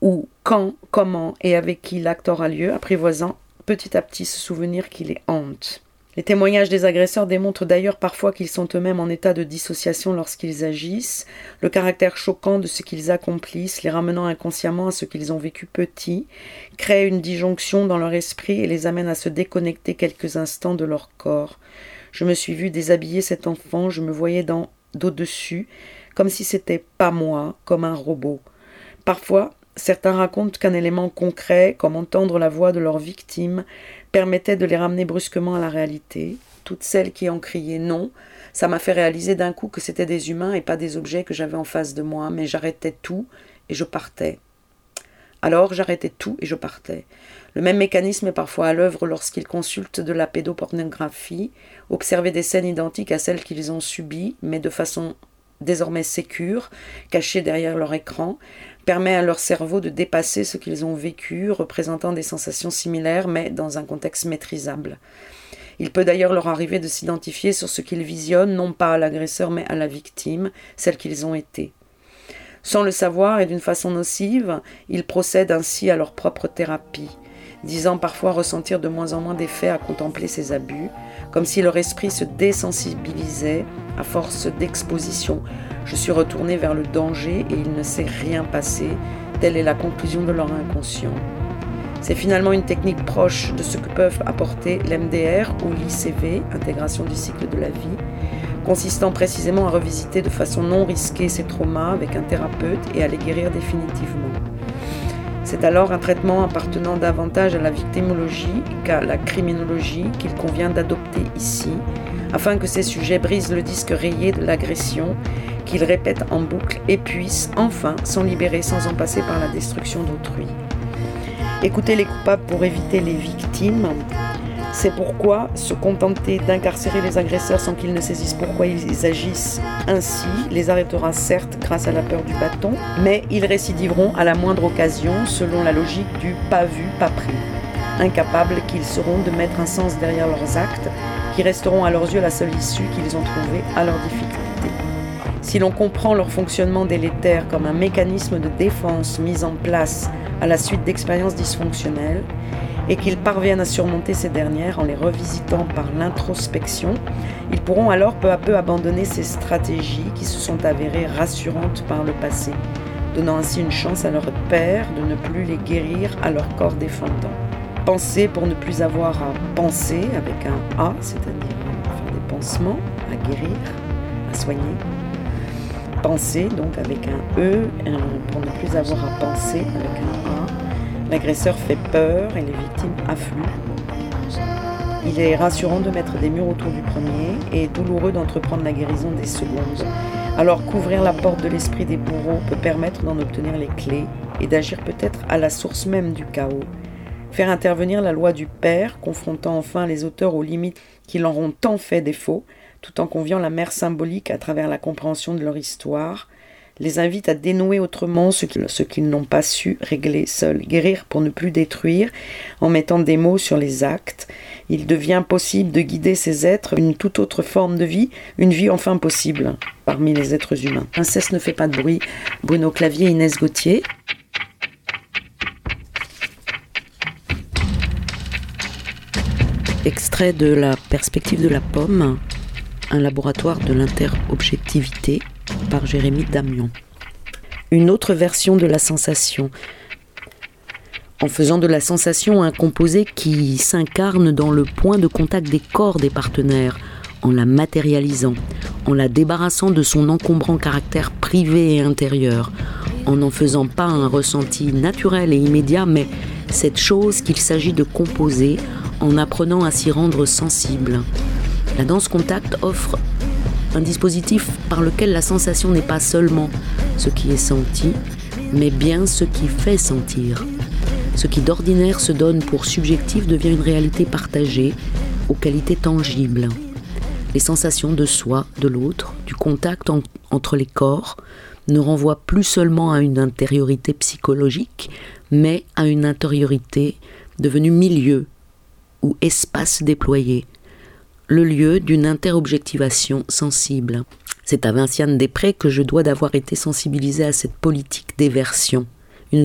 où, quand, comment et avec qui l'acte aura lieu, apprivoisant petit à petit ce souvenir qui les hante. Les témoignages des agresseurs démontrent d'ailleurs parfois qu'ils sont eux-mêmes en état de dissociation lorsqu'ils agissent, le caractère choquant de ce qu'ils accomplissent, les ramenant inconsciemment à ce qu'ils ont vécu petits, crée une disjonction dans leur esprit et les amène à se déconnecter quelques instants de leur corps. Je me suis vue déshabiller cet enfant, je me voyais d'au-dessus, comme si c'était pas moi, comme un robot. Parfois, certains racontent qu'un élément concret, comme entendre la voix de leur victime, permettait de les ramener brusquement à la réalité. Toutes celles qui ont crié non, ça m'a fait réaliser d'un coup que c'était des humains et pas des objets que j'avais en face de moi, mais j'arrêtais tout et je partais. Alors j'arrêtais tout et je partais. Le même mécanisme est parfois à l'œuvre lorsqu'ils consultent de la pédopornographie, observer des scènes identiques à celles qu'ils ont subies, mais de façon désormais sécure, cachées derrière leur écran, permet à leur cerveau de dépasser ce qu'ils ont vécu, représentant des sensations similaires, mais dans un contexte maîtrisable. Il peut d'ailleurs leur arriver de s'identifier sur ce qu'ils visionnent, non pas à l'agresseur, mais à la victime, celle qu'ils ont été. Sans le savoir et d'une façon nocive, ils procèdent ainsi à leur propre thérapie, disant parfois ressentir de moins en moins d'effets à contempler ces abus, comme si leur esprit se désensibilisait à force d'exposition. Je suis retourné vers le danger et il ne s'est rien passé, telle est la conclusion de leur inconscient. C'est finalement une technique proche de ce que peuvent apporter l'MDR ou l'ICV, intégration du cycle de la vie, consistant précisément à revisiter de façon non risquée ces traumas avec un thérapeute et à les guérir définitivement. C'est alors un traitement appartenant davantage à la victimologie qu'à la criminologie qu'il convient d'adopter ici, afin que ces sujets brisent le disque rayé de l'agression, qu'ils répètent en boucle et puissent enfin s'en libérer sans en passer par la destruction d'autrui. Écouter les coupables pour éviter les victimes, c'est pourquoi se contenter d'incarcérer les agresseurs sans qu'ils ne saisissent pourquoi ils agissent ainsi les arrêtera certes grâce à la peur du bâton, mais ils récidiveront à la moindre occasion selon la logique du « pas vu, pas pris ». Incapables qu'ils seront de mettre un sens derrière leurs actes, qui resteront à leurs yeux la seule issue qu'ils ont trouvée à leurs difficultés. Si l'on comprend leur fonctionnement délétère comme un mécanisme de défense mis en place à la suite d'expériences dysfonctionnelles, et qu'ils parviennent à surmonter ces dernières en les revisitant par l'introspection, ils pourront alors peu à peu abandonner ces stratégies qui se sont avérées rassurantes par le passé, donnant ainsi une chance à leurs pairs de ne plus les guérir à leur corps défendant. Penser pour ne plus avoir à penser avec un A, c'est-à-dire faire des pansements, à guérir, à soigner. Penser donc avec un E, pour ne plus avoir à penser avec un A. L'agresseur fait peur et les victimes affluent. Il est rassurant de mettre des murs autour du premier et douloureux d'entreprendre la guérison des secondes. Alors couvrir la porte de l'esprit des bourreaux peut permettre d'en obtenir les clés et d'agir peut-être à la source même du chaos. Faire intervenir la loi du père, confrontant enfin les auteurs aux limites qui leur ont tant fait défaut, tout en conviant la mère symbolique à travers la compréhension de leur histoire, les invite à dénouer autrement ce qu'ils n'ont pas su régler seuls. Guérir pour ne plus détruire, en mettant des mots sur les actes. Il devient possible de guider ces êtres une toute autre forme de vie, une vie enfin possible parmi les êtres humains. Inceste ne fait pas de bruit. Bruno Clavier, Inès Gauthier. Extrait de La perspective de la pomme, un laboratoire de l'interobjectivité, par Jérémy Damion. Une autre version de la sensation, en faisant de la sensation un composé qui s'incarne dans le point de contact des corps des partenaires, en la matérialisant, en la débarrassant de son encombrant caractère privé et intérieur, en n'en faisant pas un ressenti naturel et immédiat, mais cette chose qu'il s'agit de composer, en apprenant à s'y rendre sensible. La danse contact offre un dispositif par lequel la sensation n'est pas seulement ce qui est senti, mais bien ce qui fait sentir. Ce qui d'ordinaire se donne pour subjectif devient une réalité partagée, aux qualités tangibles. Les sensations de soi, de l'autre, du contact entre les corps, ne renvoient plus seulement à une intériorité psychologique, mais à une intériorité devenue milieu ou espace déployé, le lieu d'une interobjectivation sensible. C'est à Vinciane Després que je dois d'avoir été sensibilisée à cette politique d'éversion.